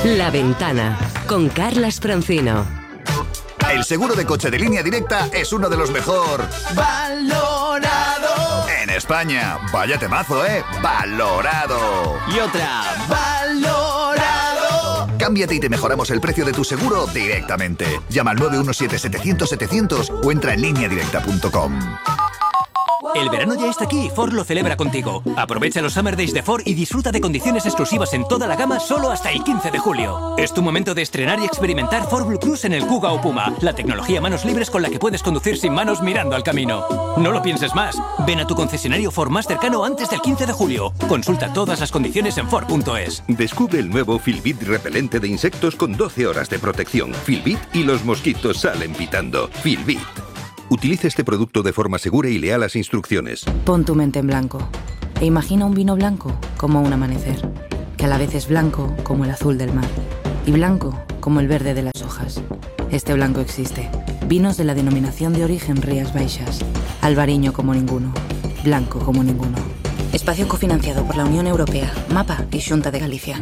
La Ventana, con Carlas Francino. El seguro de coche de Línea Directa es uno de los mejor valorado en España. Vaya temazo, ¿eh? Valorado. Y otra. Valorado. Cámbiate y te mejoramos el precio de tu seguro directamente. Llama al 917-700-700 o entra en lineadirecta.com. El verano ya está aquí y Ford lo celebra contigo. Aprovecha los Summer Days de Ford y disfruta de condiciones exclusivas en toda la gama solo hasta el 15 de julio. Es tu momento de estrenar y experimentar Ford Blue Cruise en el Kuga o Puma, la tecnología manos libres con la que puedes conducir sin manos mirando al camino. No lo pienses más. Ven a tu concesionario Ford más cercano antes del 15 de julio. Consulta todas las condiciones en Ford.es. Descubre el nuevo Filbit repelente de insectos con 12 horas de protección. Filbit y los mosquitos salen pitando. Filbit. Utilice este producto de forma segura y lea las instrucciones. Pon tu mente en blanco e imagina un vino blanco como un amanecer, que a la vez es blanco como el azul del mar y blanco como el verde de las hojas. Este blanco existe. Vinos de la denominación de origen Rías Baixas. Albariño como ninguno. Blanco como ninguno. Espacio cofinanciado por la Unión Europea, MAPA y Xunta de Galicia.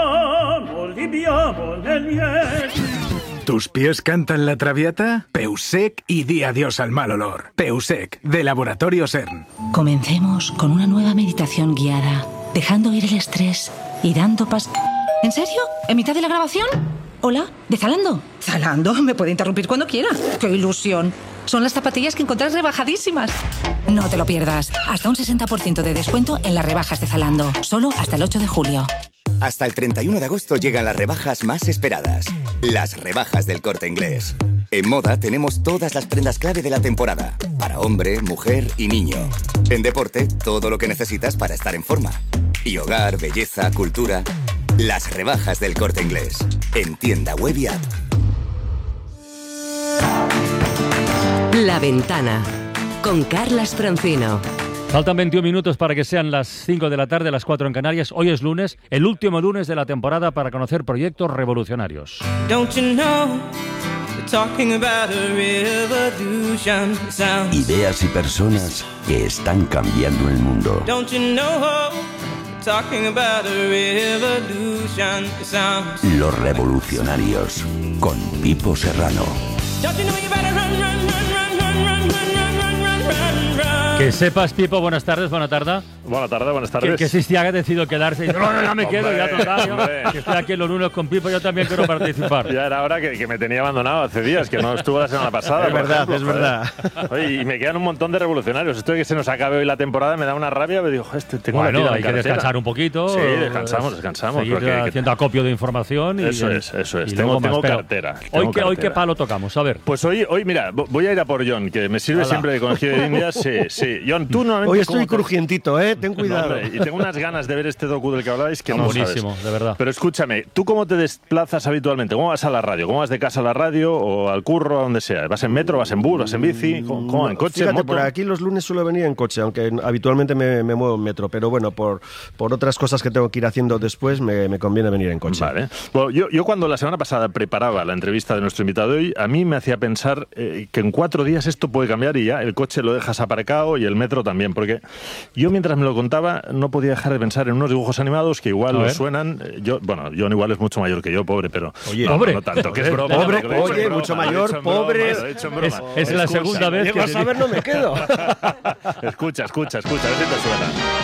¿Tus pies cantan la traviata? Peusec y di adiós al mal olor. Peusec, de Laboratorio CERN. Comencemos con una nueva meditación guiada, dejando ir el estrés y dando ¿En serio? ¿En mitad de la grabación? Hola, ¿de Zalando? Zalando, me puede interrumpir cuando quiera. ¡Qué ilusión! Son las zapatillas que encontrás rebajadísimas. No te lo pierdas. Hasta un 60% de descuento en las rebajas de Zalando. Solo hasta el 8 de julio. Hasta el 31 de agosto llegan las rebajas más esperadas. Las rebajas del Corte Inglés. En moda tenemos todas las prendas clave de la temporada. Para hombre, mujer y niño. En deporte, todo lo que necesitas para estar en forma. Y hogar, belleza, cultura. Las rebajas del Corte Inglés. En tienda web y app. La Ventana, con Carlas Francino. Faltan 21 minutos para que sean las 5 de la tarde, las 4 en Canarias. Hoy es lunes, el último lunes de la temporada para conocer proyectos revolucionarios. Ideas y personas que están cambiando el mundo. Los revolucionarios, con Pipo Serrano. Que sepas, Pipo, buenas tardes, buenas tardes. Buenas tardes. Que si ha decidido quedarse y no, ya me quedo, ya total. Que estoy aquí los lunes con Pipo, yo también quiero participar. Ya era hora que me tenía abandonado hace días, que no estuvo la semana pasada. Es verdad. Oye, y me quedan un montón de revolucionarios. Esto de que se nos acabe hoy la temporada me da una rabia. Me digo, tengo bueno, hay que descansar un poquito. Sí, descansamos. Seguir haciendo acopio de información. Eso es. Tengo cartera. Hoy qué palo tocamos, a ver. Pues hoy, mira, voy a ir a por John, que me sirve siempre de conejillo de indias. Sí. John, tú normalmente... Hoy estoy crujientito, ten cuidado. No, y tengo unas ganas de ver este docu del que hablabais que no buenísimo, sabes. De verdad. Pero escúchame, ¿tú cómo te desplazas habitualmente? ¿Cómo vas a la radio? ¿Cómo vas de casa a la radio o al curro, a donde sea? ¿Vas en metro, vas en bus, vas en bici? ¿Cómo? ¿En coche, Fíjate, moto? por aquí los lunes suelo venir en coche, aunque habitualmente me muevo en metro. Pero bueno, por otras cosas que tengo que ir haciendo después, me conviene venir en coche. Vale. Bueno, yo cuando la semana pasada preparaba la entrevista de nuestro invitado de hoy, a mí me hacía pensar que en 4 días esto puede cambiar y ya el coche lo dejas aparcado y el metro también, porque yo mientras me lo contaba no podía dejar de pensar en unos dibujos animados que igual les suenan. John igual es mucho mayor que yo, pobre, pero no tanto, que es broma. Pobre, mucho mayor, pobre. Es la segunda vez que... Vas a ver, no me quedo. Escucha, a ver si te suena.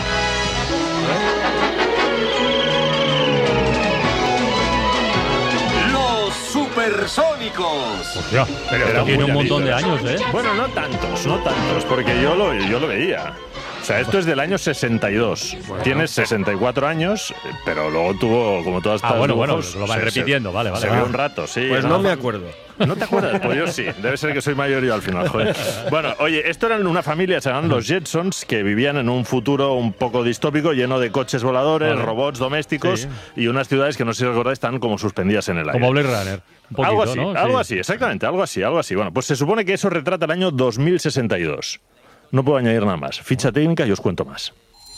Supersónicos. Hostia, pero tiene un montón de años, ¿eh? Bueno, no tantos, porque yo lo veía. O sea, esto es del año 62. Bueno, Tienes 64 años, pero luego tuvo, como todas estas dibujos, lo van repitiendo, vale. Se vio un rato, sí. Pues no me acuerdo. ¿No te acuerdas? Pues yo sí. Debe ser que soy mayor yo al final, joder. Bueno, oye, esto eran una familia, se llamaban los Jetsons, que vivían en un futuro un poco distópico, lleno de coches voladores, robots domésticos y unas ciudades que no sé si recordáis están como suspendidas en el aire. Como Blade Runner. Un poquito, algo así, ¿no? algo así, exactamente, algo así. Bueno, pues se supone que eso retrata el año 2062. No puedo añadir nada más. Ficha técnica y os cuento más.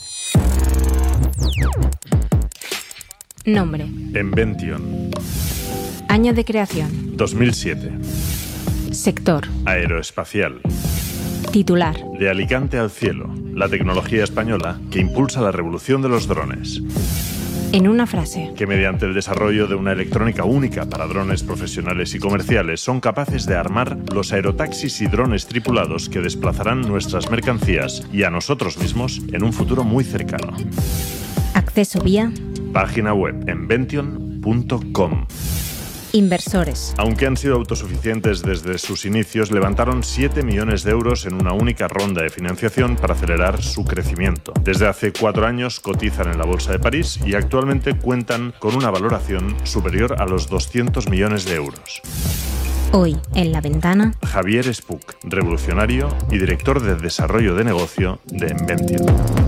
Nombre. Invention. Año de creación. 2007. Sector. Aeroespacial. Titular. De Alicante al cielo. La tecnología española que impulsa la revolución de los drones. En una frase. Que mediante el desarrollo de una electrónica única para drones profesionales y comerciales son capaces de armar los aerotaxis y drones tripulados que desplazarán nuestras mercancías y a nosotros mismos en un futuro muy cercano. Acceso vía. Página web envention.com. Inversores. Aunque han sido autosuficientes desde sus inicios, levantaron 7 millones de euros en una única ronda de financiación para acelerar su crecimiento. Desde hace 4 años cotizan en la Bolsa de París y actualmente cuentan con una valoración superior a los 200 millones de euros. Hoy, en La Ventana, Javier Espuc, revolucionario y director de desarrollo de negocio de Envention.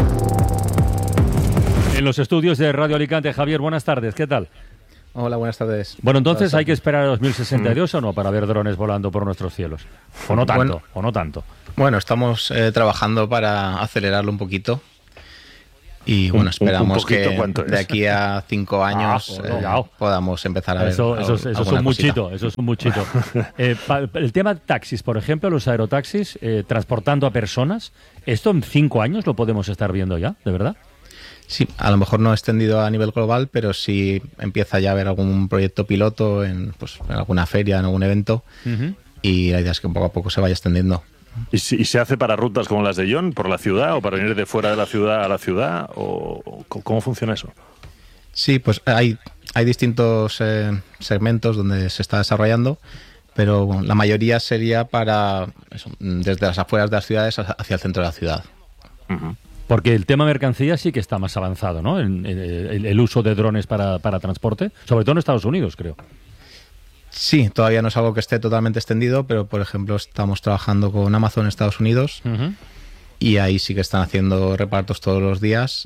En los estudios de Radio Alicante, Javier, buenas tardes, ¿qué tal? Hola, buenas tardes. Bueno, entonces hay que esperar a 2062 o no para ver drones volando por nuestros cielos. O no tanto, Bueno, estamos trabajando para acelerarlo un poquito. Y bueno, esperamos que de aquí a 5 años podamos empezar a ver eso es un muchito, eso es un muchito. El tema de taxis, por ejemplo, los aerotaxis transportando a personas, ¿esto en 5 años lo podemos estar viendo ya, de verdad? Sí, a lo mejor no extendido a nivel global, pero sí empieza ya a haber algún proyecto piloto en alguna feria, en algún evento, y la idea es que poco a poco se vaya extendiendo. ¿Y se hace para rutas como las de John, por la ciudad, o para venir de fuera de la ciudad a la ciudad, o cómo funciona eso? Sí, pues hay distintos segmentos donde se está desarrollando, pero bueno, la mayoría sería para desde las afueras de las ciudades hacia el centro de la ciudad. Porque el tema mercancía sí que está más avanzado, ¿no? El uso de drones para transporte, sobre todo en Estados Unidos, creo. Sí, todavía no es algo que esté totalmente extendido, pero por ejemplo estamos trabajando con Amazon en Estados Unidos y ahí sí que están haciendo repartos todos los días,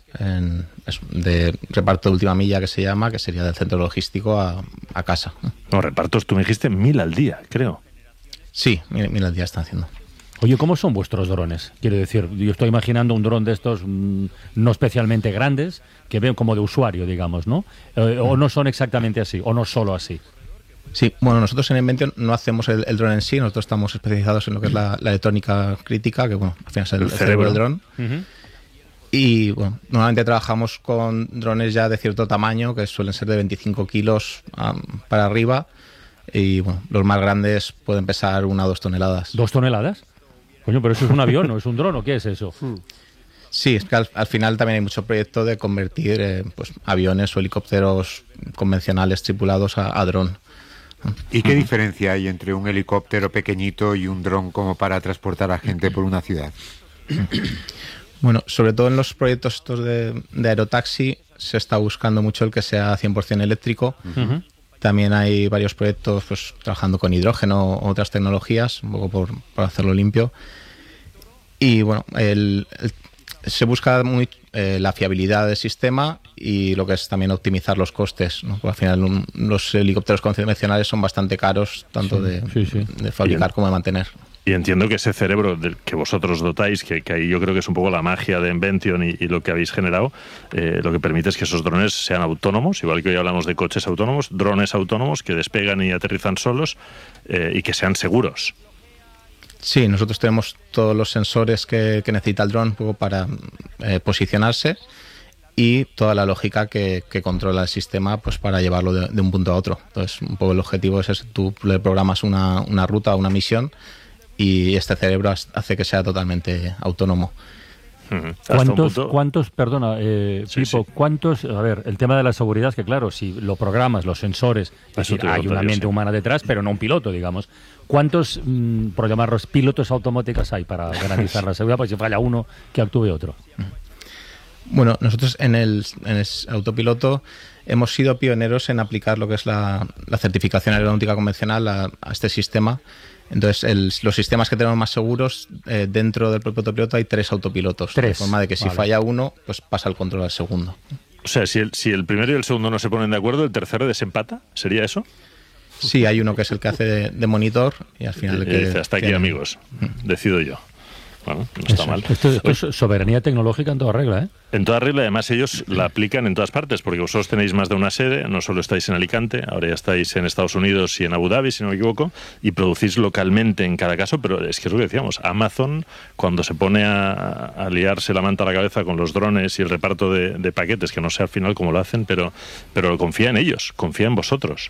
de reparto de última milla que se llama, que sería del centro logístico a casa. No, repartos, tú me dijiste 1000 al día, creo. Sí, 1000 al día están haciendo. Oye, ¿cómo son vuestros drones? Quiero decir, yo estoy imaginando un dron de estos no especialmente grandes, que veo como de usuario, digamos, ¿no? O no son exactamente así, o no solo así. Sí, bueno, nosotros en Envention no hacemos el dron en sí, nosotros estamos especializados en lo que es la electrónica crítica, que bueno, al final es el cerebro del dron. Y bueno, normalmente trabajamos con drones ya de cierto tamaño, que suelen ser de 25 kilos para arriba, y bueno, los más grandes pueden pesar 1 o 2 toneladas. ¿2 toneladas? Coño, pero eso es un avión, ¿no es un dron o qué es eso? Sí, es que al final también hay mucho proyecto de convertir aviones o helicópteros convencionales tripulados a dron. ¿Y qué diferencia hay entre un helicóptero pequeñito y un dron como para transportar a gente por una ciudad? Bueno, sobre todo en los proyectos estos de aerotaxi se está buscando mucho el que sea 100% eléctrico. También hay varios proyectos trabajando con hidrógeno o otras tecnologías, un poco por hacerlo limpio. Y bueno, se busca muy la fiabilidad del sistema y lo que es también optimizar los costes, ¿no? Porque al final los helicópteros convencionales son bastante caros, tanto de fabricar como de mantener. Y entiendo que ese cerebro del que vosotros dotáis, que ahí yo creo que es un poco la magia de Envention y lo que habéis generado, lo que permite es que esos drones sean autónomos, igual que hoy hablamos de coches autónomos, drones autónomos que despegan y aterrizan solos y que sean seguros. Sí, nosotros tenemos todos los sensores que necesita el dron un poco para posicionarse y toda la lógica que controla el sistema pues para llevarlo de un punto a otro. Entonces, un poco el objetivo es ese, tú le programas una ruta, una misión, y este cerebro hace que sea totalmente autónomo. ¿Cuántos, perdona, Pipo, cuántos, a ver, el tema de la seguridad, que claro, si lo programas, los sensores, es decir, hay una mente humana detrás, pero no un piloto, digamos. ¿Cuántos, por llamarlos, pilotos automáticos hay para garantizar la seguridad? Pues si falla uno, que actúe otro. Bueno, nosotros en el autopiloto hemos sido pioneros en aplicar lo que es la certificación aeronáutica convencional a este sistema. Entonces, los sistemas que tenemos más seguros, dentro del propio autopiloto hay 3 autopilotos. De forma de que si falla uno, pues pasa el control al segundo. O sea, si el primero y el segundo no se ponen de acuerdo, ¿el tercero desempata? ¿Sería eso? Sí, hay uno que es el que hace de monitor y al final... Y dice, hasta aquí, amigos, decido yo. Bueno, no está mal. Esto es soberanía tecnológica en toda regla, ¿eh? En toda regla, además ellos la aplican en todas partes, porque vosotros tenéis más de una sede, no solo estáis en Alicante, ahora ya estáis en Estados Unidos y en Abu Dhabi, si no me equivoco, y producís localmente en cada caso, pero es que es lo que decíamos, Amazon, cuando se pone a liarse la manta a la cabeza con los drones y el reparto de paquetes, que no sé al final cómo lo hacen, pero confía en ellos, confía en vosotros.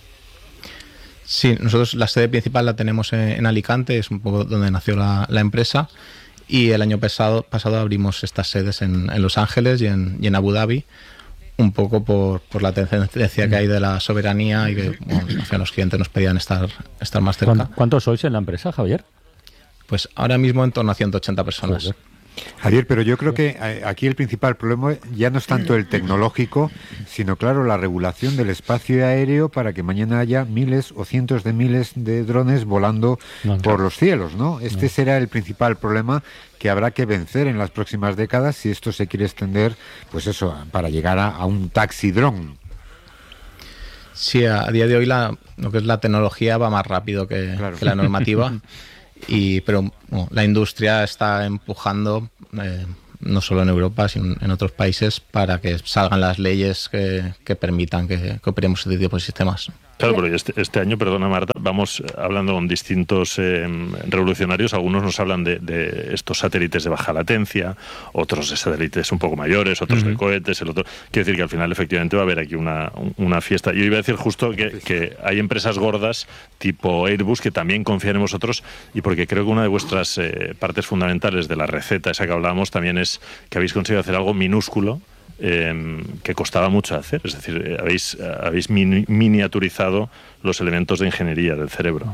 Sí, nosotros la sede principal la tenemos en Alicante, es un poco donde nació la empresa, y el año pasado abrimos estas sedes en Los Ángeles y en Abu Dhabi, un poco por la tendencia que hay de la soberanía y que los clientes nos pedían estar más cerca. ¿Cuántos sois en la empresa, Javier? Pues ahora mismo en torno a 180 personas. Joder. Javier, pero yo creo que aquí el principal problema ya no es tanto el tecnológico, sino, claro, la regulación del espacio aéreo para que mañana haya miles o cientos de miles de drones volando por los cielos, ¿no? Este será el principal problema que habrá que vencer en las próximas décadas si esto se quiere extender, pues eso, para llegar a un taxi dron. Sí, a día de hoy lo que es la tecnología va más rápido que la normativa. Pero la industria está empujando, no solo en Europa, sino en otros países, para que salgan las leyes que permitan que operemos este tipo de sistemas. Claro, pero este año, perdona Marta, vamos hablando con distintos revolucionarios. Algunos nos hablan de estos satélites de baja latencia, otros de satélites un poco mayores, otros de cohetes, el otro. Quiere decir que al final efectivamente va a haber aquí una fiesta. Yo iba a decir justo que hay empresas gordas tipo Airbus que también confían en vosotros, y porque creo que una de vuestras partes fundamentales de la receta esa que hablábamos también es que habéis conseguido hacer algo minúsculo, que costaba mucho hacer, es decir, habéis miniaturizado los elementos de ingeniería del cerebro.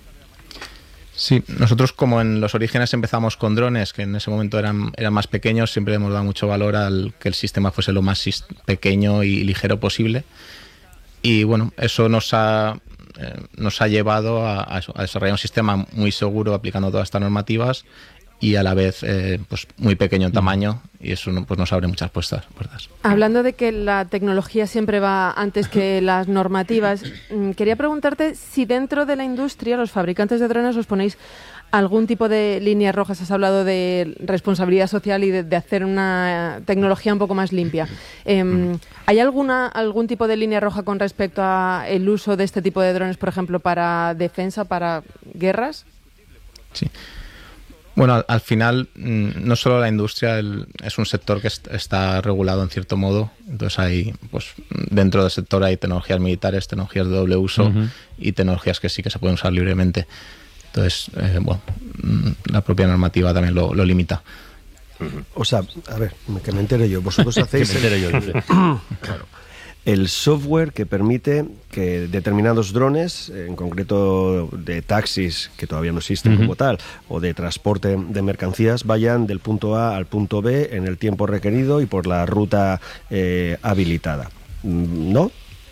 Sí, nosotros como en los orígenes empezamos con drones, que en ese momento eran más pequeños, siempre hemos dado mucho valor al que el sistema fuese lo más pequeño y ligero posible, y bueno, eso nos ha llevado a desarrollar un sistema muy seguro aplicando todas estas normativas, y a la vez pues muy pequeño en tamaño, y eso pues nos abre muchas puertas. Hablando de que la tecnología siempre va antes que las normativas, quería preguntarte si dentro de la industria, los fabricantes de drones, os ponéis algún tipo de líneas rojas. Has hablado de responsabilidad social y de hacer una tecnología un poco más limpia. ¿Hay algún tipo de línea roja con respecto a el uso de este tipo de drones, por ejemplo, para defensa, para guerras? Sí. Bueno, al final, no solo la industria es un sector que está regulado en cierto modo. Entonces hay, pues dentro del sector hay tecnologías militares, tecnologías de doble uso y tecnologías que sí que se pueden usar libremente. Entonces, la propia normativa también lo limita. O sea, a ver, que me entere yo. Vosotros hacéis... que me entere yo. Claro. El software que permite que determinados drones, en concreto de taxis, que todavía no existen como tal, o de transporte de mercancías, vayan del punto A al punto B en el tiempo requerido y por la ruta habilitada. ¿No?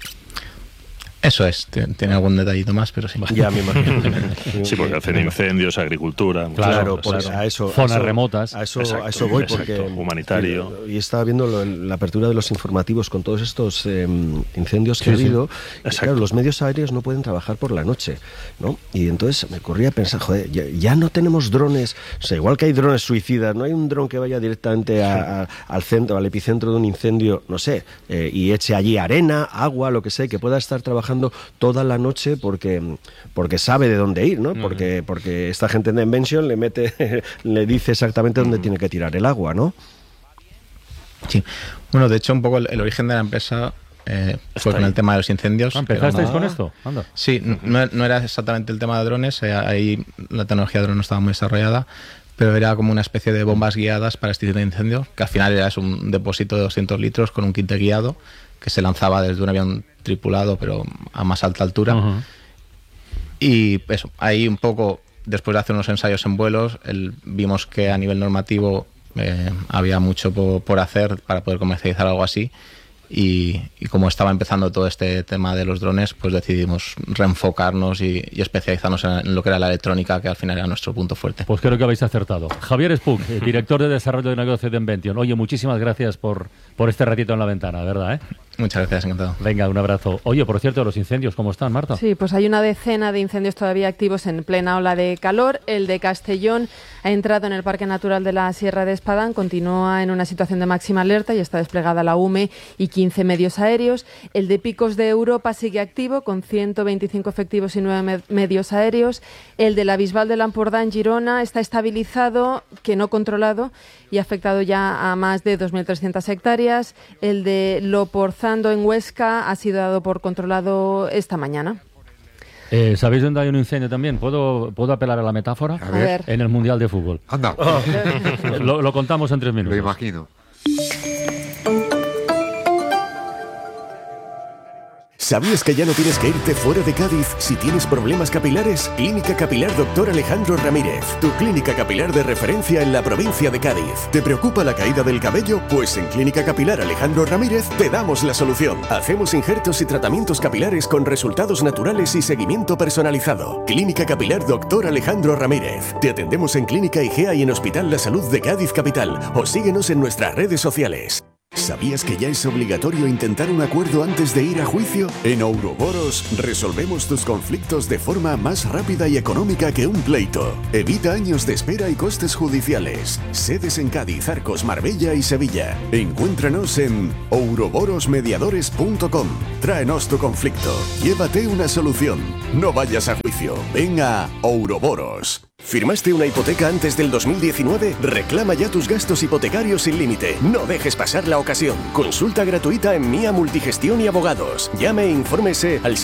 Eso es, tiene algún detallito más, pero sí. Ya me imagino. Sí, porque hacen incendios, agricultura. Claro, pues a eso. Zonas remotas. A eso voy, porque. Humanitario. Y estaba viendo la apertura de los informativos con todos estos incendios que ha habido. Y claro, los medios aéreos no pueden trabajar por la noche, ¿no? Y entonces me corría a pensar, joder, ya no tenemos drones. O sea, igual que hay drones suicidas, no hay un dron que vaya directamente al centro, al epicentro de un incendio, no sé, y eche allí arena, agua, lo que sea, que pueda estar trabajando toda la noche porque sabe de dónde ir, ¿no? Porque esta gente de Invention le dice exactamente dónde tiene que tirar el agua, ¿no? Sí. Bueno, de hecho, un poco el origen de la empresa fue con el tema de los incendios. ¿Empezasteis con esto? Anda. Sí, no era exactamente el tema de drones, ahí la tecnología de drones no estaba muy desarrollada, pero era como una especie de bombas guiadas para extinción de incendios, que al final era un depósito de 200 litros con un kit guiado que se lanzaba desde un avión tripulado, pero a más alta altura. Y eso, ahí un poco, después de hacer unos ensayos en vuelos, vimos que a nivel normativo había mucho por hacer para poder comercializar algo así. Y como estaba empezando todo este tema de los drones, pues decidimos reenfocarnos y especializarnos en lo que era la electrónica, que al final era nuestro punto fuerte. Pues creo que habéis acertado. Javier Spuch, director de desarrollo de negocio de Invention. Oye, muchísimas gracias por por este ratito en La Ventana, ¿verdad? Muchas gracias, encantado. Venga, un abrazo. Oye, por cierto, los incendios, ¿cómo están, Marta? Sí, pues hay una decena de incendios todavía activos en plena ola de calor. El de Castellón ha entrado en el Parque Natural de la Sierra de Espadán, continúa en una situación de máxima alerta y está desplegada la UME y 15 medios aéreos. El de Picos de Europa sigue activo con 125 efectivos y 9 medios aéreos. El de la Bisbal del Ampurdá en Girona está estabilizado, que no controlado, y ha afectado ya a más de 2.300 hectáreas. El de Loporzando en Huesca ha sido dado por controlado esta mañana. ¿Sabéis dónde hay un incendio también? ¿Puedo apelar a la metáfora? A ver. En el Mundial de Fútbol. Anda. Lo contamos en 3 minutos. Lo imagino. ¿Sabías que ya no tienes que irte fuera de Cádiz si tienes problemas capilares? Clínica Capilar Dr. Alejandro Ramírez, tu clínica capilar de referencia en la provincia de Cádiz. ¿Te preocupa la caída del cabello? Pues en Clínica Capilar Alejandro Ramírez te damos la solución. Hacemos injertos y tratamientos capilares con resultados naturales y seguimiento personalizado. Clínica Capilar Dr. Alejandro Ramírez. Te atendemos en Clínica IGEA y en Hospital La Salud de Cádiz Capital. O síguenos en nuestras redes sociales. ¿Sabías que ya es obligatorio intentar un acuerdo antes de ir a juicio? En Ouroboros resolvemos tus conflictos de forma más rápida y económica que un pleito. Evita años de espera y costes judiciales. Sedes en Cádiz, Arcos, Marbella y Sevilla. Encuéntranos en ouroborosmediadores.com. Tráenos tu conflicto. Llévate una solución. No vayas a juicio. Ven a Ouroboros. ¿Firmaste una hipoteca antes del 2019? Reclama ya tus gastos hipotecarios sin límite. No dejes pasar la ocasión. Consulta gratuita en Mía Multigestión y Abogados. Llame e infórmese al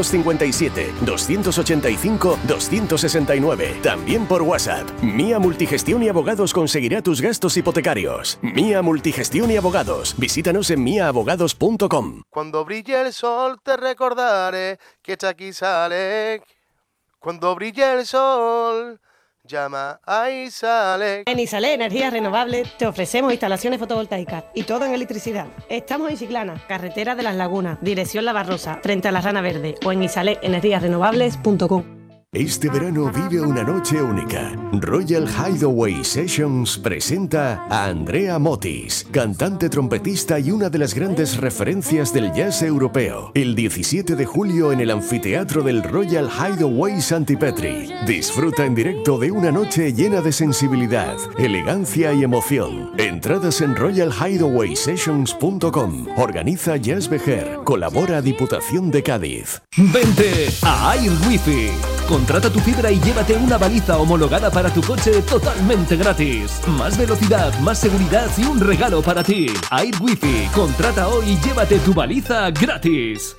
657-285-269. También por WhatsApp. Mía Multigestión y Abogados conseguirá tus gastos hipotecarios. Mía Multigestión y Abogados. Visítanos en miaabogados.com. Cuando brille el sol te recordaré que Chucky sale. Cuando brille el sol, llama a Isalec. En Isalec Energías Renovables te ofrecemos instalaciones fotovoltaicas y todo en electricidad. Estamos en Chiclana, carretera de Las Lagunas, dirección La Barrosa, frente a la Rana Verde, o en isalecenergiasrenovables.com. Este verano vive una noche única. Royal Hideaway Sessions presenta a Andrea Motis, cantante, trompetista y una de las grandes referencias del jazz europeo. El 17 de julio en el anfiteatro del Royal Hideaway Santipetri. Disfruta en directo de una noche llena de sensibilidad, elegancia y emoción. Entradas en royalhideawaysessions.com. Organiza Jazz Bejer. Colabora Diputación de Cádiz. Vente a Air Wifi. Contrata tu fibra y llévate una baliza homologada para tu coche totalmente gratis. Más velocidad, más seguridad y un regalo para ti. Air Wifi. Contrata hoy y llévate tu baliza gratis.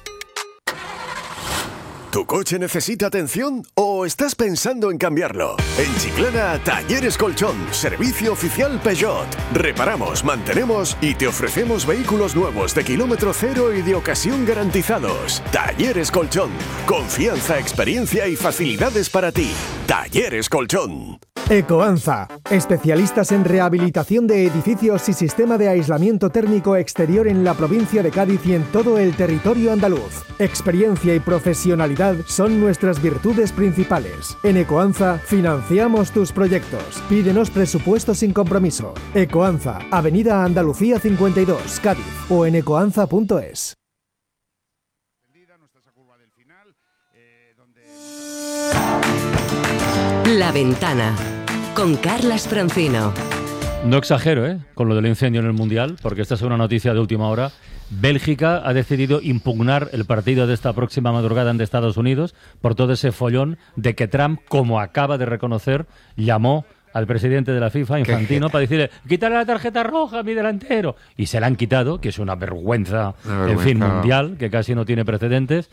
¿Tu coche necesita atención o estás pensando en cambiarlo? En Chiclana, Talleres Colchón, servicio oficial Peugeot. Reparamos, mantenemos y te ofrecemos vehículos nuevos de kilómetro cero y de ocasión garantizados. Talleres Colchón, confianza, experiencia y facilidades para ti. Talleres Colchón. Ecoanza, especialistas en rehabilitación de edificios y sistema de aislamiento térmico exterior en la provincia de Cádiz y en todo el territorio andaluz. Experiencia y profesionalidad son nuestras virtudes principales. En Ecoanza financiamos tus proyectos. Pídenos presupuesto sin compromiso. Ecoanza, Avenida Andalucía 52, Cádiz, o en ecoanza.es. La Ventana, con Carlas Francino. No exagero, con lo del incendio en el Mundial, porque esta es una noticia de última hora. Bélgica ha decidido impugnar el partido de esta próxima madrugada ante Estados Unidos por todo ese follón de que Trump, como acaba de reconocer, llamó al presidente de la FIFA, Infantino, para decirle: quítale la tarjeta roja a mi delantero. Y se la han quitado, que es una vergüenza, en fin, mundial, que casi no tiene precedentes.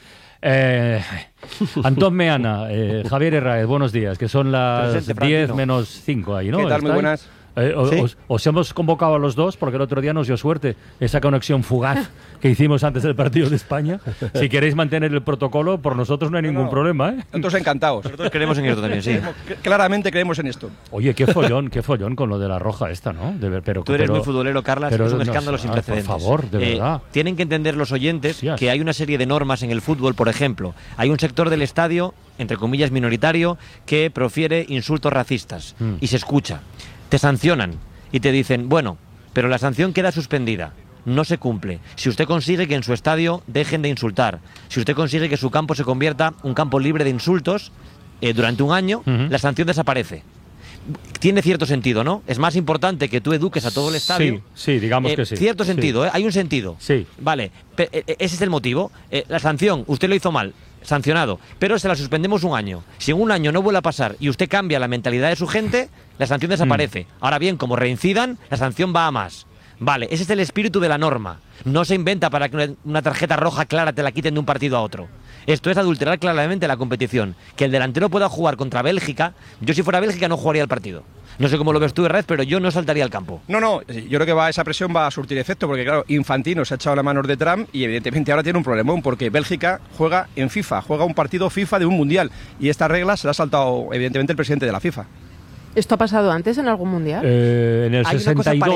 Antón Meana, Javier Herráez, buenos días, que son las 10 menos 5 ahí, ¿no? ¿Qué tal? Muy buenas. ¿Sí? Os hemos convocado a los dos porque el otro día nos dio suerte esa conexión fugaz que hicimos antes del partido de España. Si queréis mantener el protocolo, por nosotros no hay ningún problema, ¿eh? Nosotros encantados. Nosotros creemos en esto también, sí. Claramente creemos en esto. Oye, qué follón con lo de la roja esta, ¿no? Tú eres muy futbolero, Carlas, es un escándalo sin precedentes. Por favor, de verdad. Tienen que entender los oyentes que hay una serie de normas en el fútbol, por ejemplo. Hay un sector del estadio, entre comillas minoritario, que profiere insultos racistas y se escucha. Te sancionan y te dicen, bueno, pero la sanción queda suspendida. no se cumple. Si usted consigue que en su estadio dejen de insultar, si usted consigue que su campo se convierta en un campo libre de insultos durante un año, la sanción desaparece. Tiene cierto sentido, ¿no? Es más importante que tú eduques a todo el estadio. Sí, digamos que sí. Cierto sentido, sí. Hay un sentido. Sí. Vale, ese es el motivo. La sanción, usted lo hizo mal, sancionado, pero se la suspendemos un año. Si en un año no vuelve a pasar y usted cambia la mentalidad de su gente, la sanción desaparece. Ahora bien, como reincidan, la sanción va a más. Vale, ese es el espíritu de la norma. No se inventa para que una tarjeta roja clara te la quiten de un partido a otro. Esto es adulterar claramente la competición. Que el delantero pueda jugar contra Bélgica, yo si fuera Bélgica no jugaría el partido. No sé cómo lo ves tú, Red, pero yo no saltaría al campo. No, yo creo que esa presión va a surtir efecto, porque claro, Infantino se ha echado las manos de Trump y evidentemente ahora tiene un problemón, porque Bélgica juega en FIFA, juega un partido FIFA de un mundial, y esta regla se la ha saltado evidentemente el presidente de la FIFA. ¿Esto ha pasado antes en algún mundial? En el Hay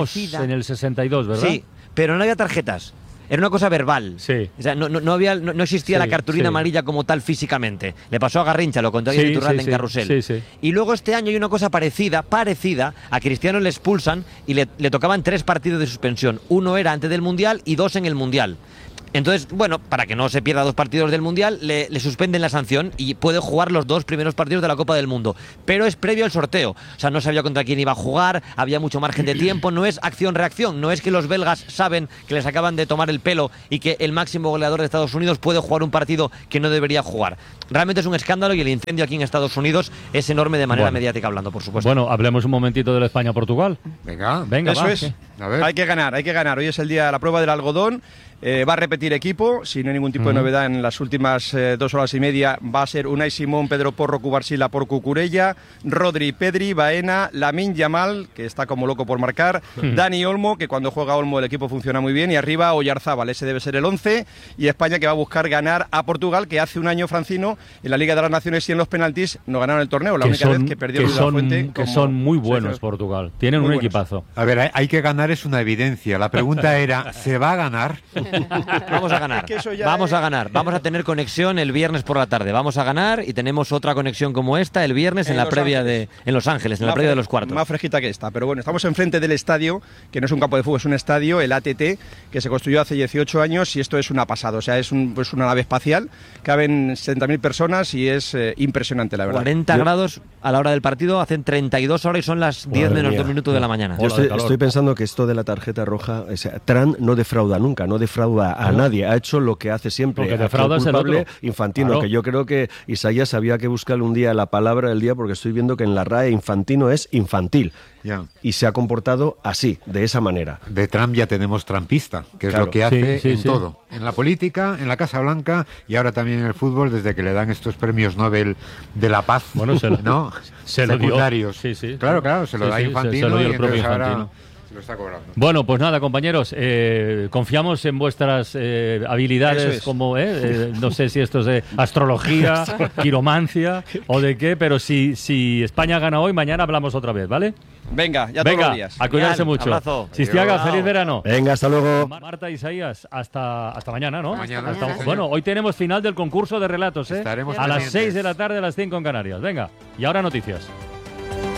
62, ¿verdad? Sí, pero no había tarjetas. Era una cosa verbal. Sí. O sea, no existía la cartulina amarilla como tal físicamente. Le pasó a Garrincha, lo contó ayer Iturralde en Carrusel. Sí. Y luego este año hay una cosa parecida. A Cristiano le expulsan y le tocaban 3 partidos de suspensión. 1 era antes del Mundial y 2 en el Mundial. Entonces, bueno, para que no se pierda 2 partidos del Mundial, le suspenden la sanción y puede jugar los 2 primeros partidos de la Copa del Mundo. Pero es previo al sorteo. O sea, no sabía contra quién iba a jugar, había mucho margen de tiempo, no es acción-reacción. No es que los belgas saben que les acaban de tomar el pelo y que el máximo goleador de Estados Unidos puede jugar un partido que no debería jugar. Realmente es un escándalo y el incendio aquí en Estados Unidos es enorme de manera mediática hablando, por supuesto. Bueno, hablemos un momentito de la España-Portugal. Venga, eso va, es. A ver. Hay que ganar. Hoy es el día de la prueba del algodón. Va a repetir equipo, si no hay ningún tipo de novedad en las últimas 2 horas y media. Va a ser Unai Simón, Pedro Porro, Cubarsila por Cucurella, Rodri, Pedri, Baena, Lamine Yamal, que está como loco por marcar, Dani Olmo, que cuando juega Olmo el equipo funciona muy bien, y arriba Oyarzábal, ese debe ser el 11, y España, que va a buscar ganar a Portugal, que hace un año, Francino, en la Liga de las Naciones y en los penaltis no ganaron el torneo, la única vez que perdió Luis de la Fuente. Que son muy buenos Portugal, tienen un equipazo. A ver, hay que ganar, es una evidencia. La pregunta era, ¿se va a ganar? Vamos a ganar, vamos a tener conexión el viernes por la tarde, vamos a ganar y tenemos otra conexión como esta el viernes en la previa en Los Ángeles, en la previa de los cuartos. Más fresquita que esta, pero bueno, estamos enfrente del estadio, que no es un campo de fútbol, es un estadio, el ATT, que se construyó hace 18 años y esto es una pasada, o sea, es una nave espacial, caben 70.000 personas y es impresionante, la verdad. 40 grados a la hora del partido, hacen 32 horas y son las 10 menos 2 minutos de la mañana. Yo estoy pensando que esto de la tarjeta roja, o sea, Trump no defrauda nunca, no defrauda a nadie, ha hecho lo que hace siempre. Porque defrauda es el otro. Infantino, claro. Que yo creo que Isaías había que buscarle un día la palabra del día, porque estoy viendo que en la RAE Infantino es infantil. Ya. Y se ha comportado así, de esa manera. De Trump ya tenemos trumpista, que es lo que hace en todo. En la política, en la Casa Blanca y ahora también en el fútbol, desde que le dan estos premios Nobel de la paz. Bueno, ¿no? Se lo secundarios. dio. Sí. Claro, se lo da Infantino. Se lo dio el y propio ahora Infantino. se lo está cobrando. Bueno, pues nada, compañeros, confiamos en vuestras habilidades como, no sé si esto es de astrología, quiromancia o de qué, pero si España gana hoy, mañana hablamos otra vez, ¿vale? Venga, todos los días. A cuidarse mucho. Abrazo. Sistiaga, feliz verano. Venga, hasta luego. Marta, Isaías, hasta mañana, ¿no? Mañana. Bueno, hoy tenemos final del concurso de relatos, Estaremos a las pendientes. 6 de la tarde, a las 5 en Canarias. Venga, y ahora noticias.